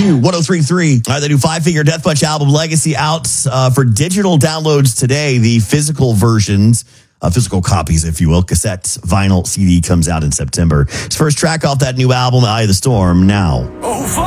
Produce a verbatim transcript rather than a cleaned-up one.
W one oh three point three. All right, the new five-figure Death Punch album, Legacy, out uh, for digital downloads today. The physical versions, uh, physical copies, if you will, cassette, vinyl, C D comes out in September. His first track off that new album, Eye of the Storm, now.